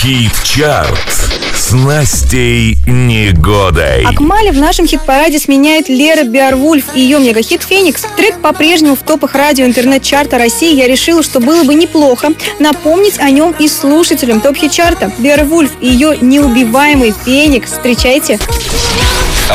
Хит-чарт с Настей Негодой. Акмали в нашем хит-параде сменяет Лера Беовульф и ее мегахит «Феникс». Трек по-прежнему в топах радио интернет-чарта России. Я решила, что было бы неплохо напомнить о нем и слушателям топ-хит-чарта. Беовульф и ее неубиваемый «Феникс». Встречайте!